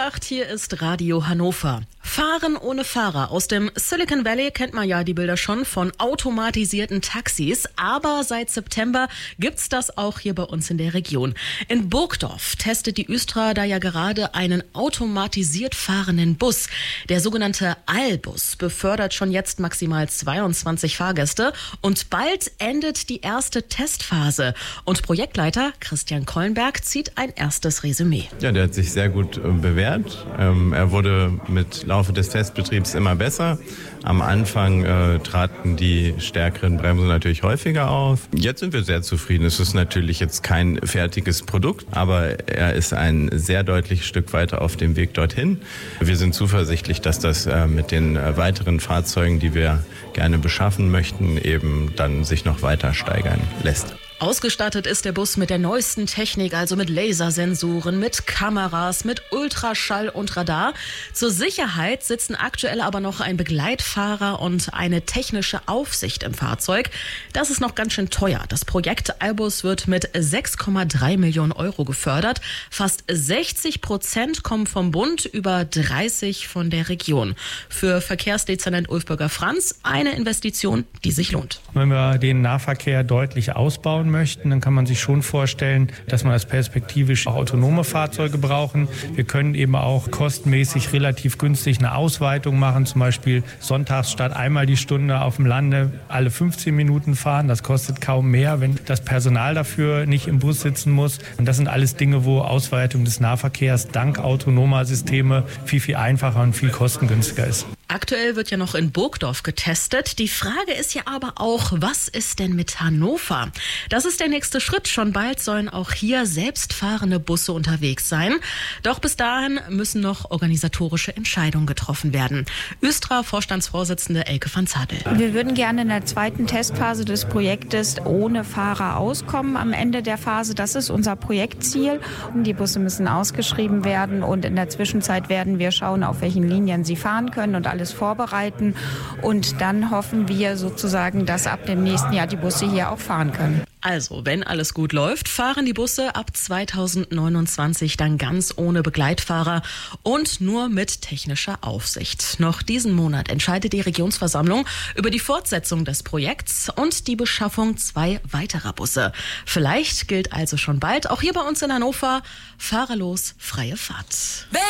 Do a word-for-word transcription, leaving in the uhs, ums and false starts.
acht, hier ist Radio Hannover. Fahren ohne Fahrer. Aus dem Silicon Valley kennt man ja die Bilder schon von automatisierten Taxis. Aber seit September gibt's das auch hier bei uns in der Region. In Burgdorf testet die Östra da ja gerade einen automatisiert fahrenden Bus. Der sogenannte Allbus befördert schon jetzt maximal zweiundzwanzig Fahrgäste. Und bald endet die erste Testphase. Und Projektleiter Christian Kollenberg zieht ein erstes Resümee. Ja, der hat sich sehr gut äh, bewährt. Ähm, er wurde mit Laufe des Testbetriebs immer besser. Am Anfang äh, traten die stärkeren Bremsen natürlich häufiger auf. Jetzt sind wir sehr zufrieden. Es ist natürlich jetzt kein fertiges Produkt, aber er ist ein sehr deutliches Stück weiter auf dem Weg dorthin. Wir sind zuversichtlich, dass das äh, mit den äh, weiteren Fahrzeugen, die wir gerne beschaffen möchten, eben dann sich noch weiter steigern lässt. Ausgestattet ist der Bus mit der neuesten Technik, also mit Lasersensoren, mit Kameras, mit Ultraschall und Radar. Zur Sicherheit sitzen aktuell aber noch ein Begleitfahrer und eine technische Aufsicht im Fahrzeug. Das ist noch ganz schön teuer. Das Projekt Allbus wird mit sechs Komma drei Millionen Euro gefördert. Fast sechzig Prozent kommen vom Bund, über dreißig von der Region. Für Verkehrsdezernent Ulfberger Franz eine Investition, die sich lohnt. Wenn wir den Nahverkehr deutlich ausbauen möchten, dann kann man sich schon vorstellen, dass man das perspektivisch auch autonome Fahrzeuge brauchen. Wir können eben auch kostenmäßig relativ günstig eine Ausweitung machen, zum Beispiel sonntags statt einmal die Stunde auf dem Lande alle fünfzehn Minuten fahren. Das kostet kaum mehr, wenn das Personal dafür nicht im Bus sitzen muss. Und das sind alles Dinge, wo Ausweitung des Nahverkehrs dank autonomer Systeme viel, viel einfacher und viel kostengünstiger ist. Aktuell wird ja noch in Burgdorf getestet. Die Frage ist ja aber auch, was ist denn mit Hannover? Das ist der nächste Schritt. Schon bald sollen auch hier selbstfahrende Busse unterwegs sein. Doch bis dahin müssen noch organisatorische Entscheidungen getroffen werden. Östra-Vorstandsvorsitzende Elke van Zadel. Wir würden gerne in der zweiten Testphase des Projektes ohne Fahrer auskommen am Ende der Phase. Das ist unser Projektziel. Die Busse müssen ausgeschrieben werden und in der Zwischenzeit werden wir schauen, auf welchen Linien sie fahren können und alles vorbereiten. Und dann hoffen wir sozusagen, dass ab dem nächsten Jahr die Busse hier auch fahren können. Also, wenn alles gut läuft, fahren die Busse ab zweitausendneunundzwanzig dann ganz ohne Begleitfahrer und nur mit technischer Aufsicht. Noch diesen Monat entscheidet die Regionsversammlung über die Fortsetzung des Projekts und die Beschaffung zwei weiterer Busse. Vielleicht gilt also schon bald, auch hier bei uns in Hannover, fahrerlos freie Fahrt.